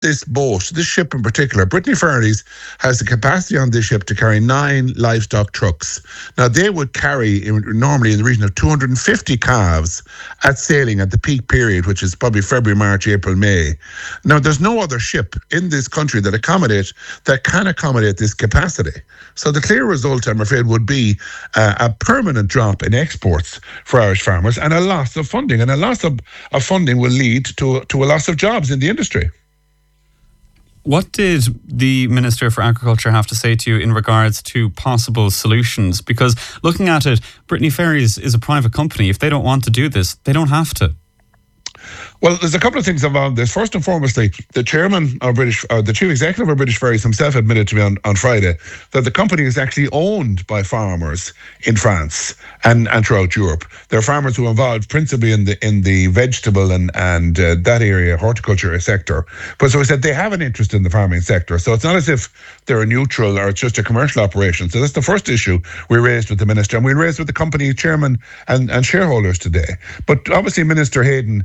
this boat, this ship in particular, Brittany Ferries has the capacity on this ship to carry 9 livestock trucks. Now, they would carry normally in the region of 250 calves at sailing at the peak period, which is probably February, March, April, May. Now, there's no other ship in this country that can accommodate this capacity. So the clear result, I'm afraid, would be a permanent drop in exports for Irish farmers and a loss of funding. And a loss of funding will lead to a loss of jobs in the industry. What did the Minister for Agriculture have to say to you in regards to possible solutions? Because looking at it, Brittany Ferries is a private company. If they don't want to do this, they don't have to. Well, there's a couple of things involved. This first and foremostly, the chief executive of British Ferries himself admitted to me on Friday that the company is actually owned by farmers in France and throughout Europe. There are farmers who are involved principally in the vegetable and that area, horticulture sector. But so he said they have an interest in the farming sector. So it's not as if they're a neutral or it's just a commercial operation. So that's the first issue we raised with the minister, and we raised with the company chairman and shareholders today. But obviously, Minister Hayden,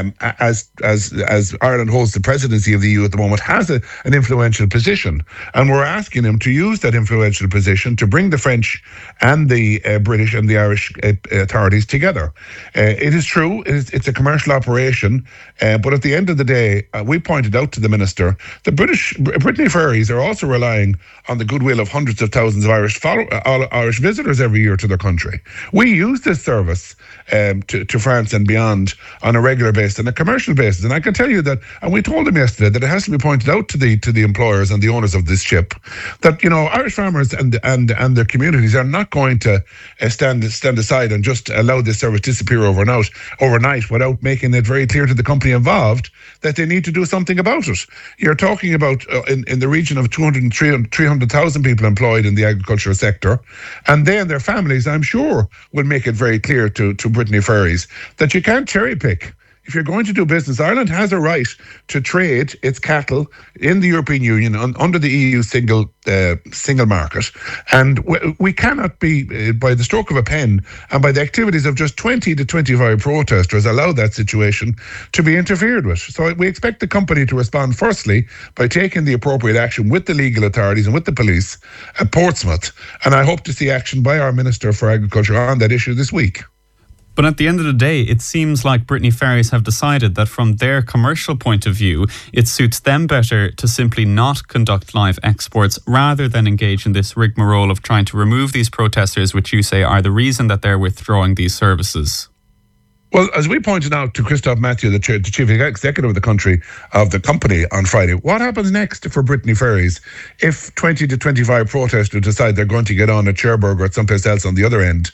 as Ireland holds the presidency of the EU at the moment, has an influential position, and we're asking him to use that influential position to bring the French and the British and the Irish authorities together. It is true, it's a commercial operation, but at the end of the day, we pointed out to the minister that Brittany Ferries are also relying on the goodwill of hundreds of thousands of Irish visitors every year to their country. We use this service to France and beyond on a regular basis, on a commercial basis. And I can tell you that, and we told them yesterday, that it has to be pointed out to the employers and the owners of this ship that, Irish farmers and their communities are not going to stand aside and just allow this service disappear overnight without making it very clear to the company involved that they need to do something about it. You're talking about in the region of 300,000 people employed in the agricultural sector, and they and their families, I'm sure, will make it very clear to Brittany Ferries that you can't cherry pick. If you're going to do business, Ireland has a right to trade its cattle in the European Union under the EU single market. And we cannot be, by the stroke of a pen and by the activities of just 20 to 25 protesters, allow that situation to be interfered with. So we expect the company to respond firstly by taking the appropriate action with the legal authorities and with the police at Portsmouth. And I hope to see action by our Minister for Agriculture on that issue this week. But at the end of the day, it seems like Brittany Ferries have decided that from their commercial point of view, it suits them better to simply not conduct live exports rather than engage in this rigmarole of trying to remove these protesters, which you say are the reason that they're withdrawing these services. Well, as we pointed out to Christophe Mathieu, the chief executive of the company on Friday, what happens next for Brittany Ferries if 20 to 25 protesters decide they're going to get on at Cherbourg or someplace else on the other end,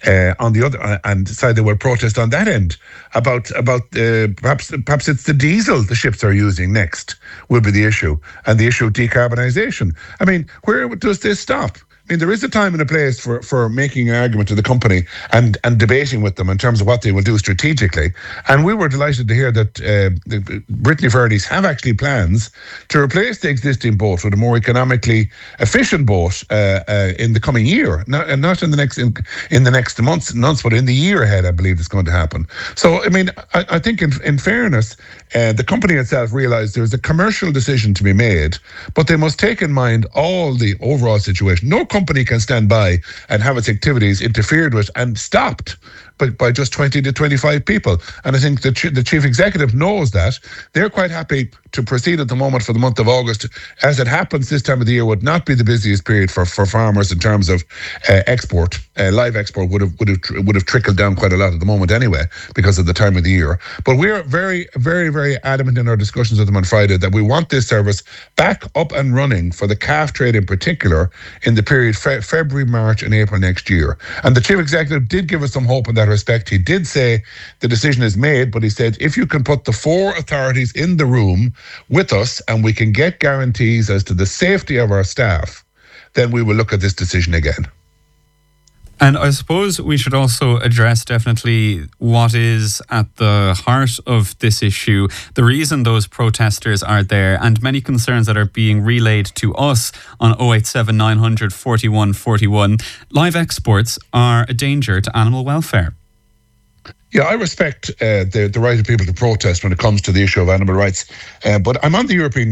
and decide they will protest on that end about perhaps it's the diesel the ships are using next will be the issue, and the issue of decarbonisation. I mean, where does this stop? I mean, there is a time and a place for making an argument to the company and debating with them in terms of what they will do strategically. And we were delighted to hear that Brittany Ferries have actually plans to replace the existing boat with a more economically efficient boat in the coming year, not in the next months, but in the year ahead. I believe it's going to happen. So, I mean, I think in fairness, the company itself realised there's a commercial decision to be made, but they must take in mind all the overall situation. No company can stand by and have its activities interfered with and stopped by just 20 to 25 people. And I think the chief executive knows that. They're quite happy to proceed at the moment for the month of August. As it happens, this time of the year would not be the busiest period for farmers in terms of export. Live export would have trickled down quite a lot at the moment anyway because of the time of the year. But we're very, very, very adamant in our discussions with them on Friday that we want this service back up and running for the calf trade in particular in the period February, March and April next year. And the chief executive did give us some hope in that respect. He did say the decision is made, but he said if you can put the 4 authorities in the room with us and we can get guarantees as to the safety of our staff, then we will look at this decision again. And I suppose we should also address definitely what is at the heart of this issue, the reason those protesters are there, and many concerns that are being relayed to us on 087 900 41 41. Live exports are a danger to animal welfare. Yeah, I respect the right of people to protest when it comes to the issue of animal rights, but I'm on the European